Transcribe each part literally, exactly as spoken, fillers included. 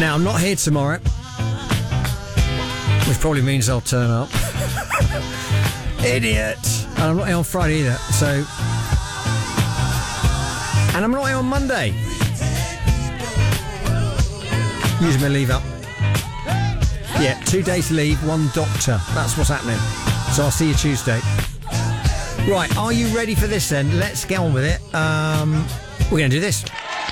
Now, I'm not here tomorrow, which probably means I'll turn up. Idiot! And I'm not here on Friday either, so... And I'm not here on Monday. Using my leave up. Yeah, two days leave, one doctor. That's what's happening. So I'll see you Tuesday. Right, are you ready for this then? Let's get on with it. Um, we're going to do this.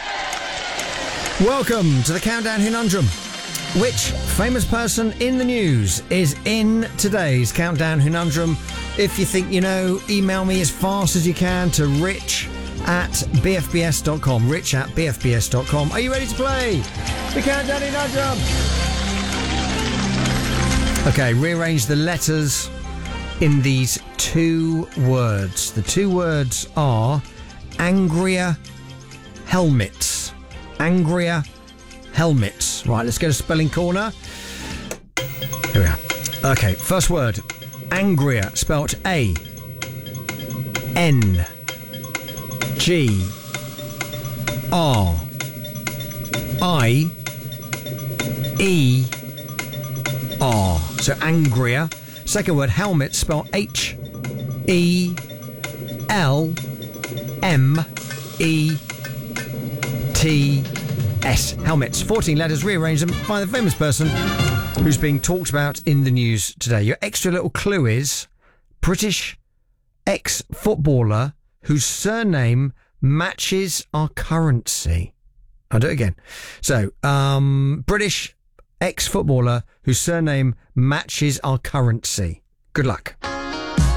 Welcome to the Countdown Conundrum. Which famous person in the news is in today's Countdown Conundrum? If you think you know, email me as fast as you can to rich at b f b s dot com. Rich at b f b s dot com. Are you ready to play the Countdown Conundrum? Okay, rearrange the letters in these two words. The two words are angrier helmets. Angrier helmets. Right, let's go to spelling corner. Here we are. Okay, first word. Angrier, spelt A N G R I E R. So angrier. Second word, helmet, spelled H E L M E T S. Helmets. fourteen letters. Rearrange them. Find the famous person who's being talked about in the news today. Your extra little clue is British ex-footballer whose surname matches our currency. I'll do it again. So, um, British ex-footballer whose surname matches our currency. Good luck.